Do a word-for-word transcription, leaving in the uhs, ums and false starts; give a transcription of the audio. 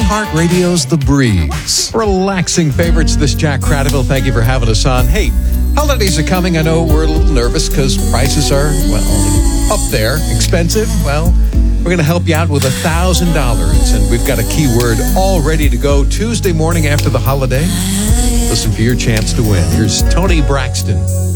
iHeartRadio's The Breeze. Relaxing favorites, this Jack Cradaville. Thank you for having us on. Hey, holidays are coming. I know we're a little nervous because prices are, well, up there, expensive. Well, we're going to help you out with one thousand dollars, and we've got a keyword all ready to go Tuesday morning after the holiday. Listen for your chance to win. Here's Tony Braxton.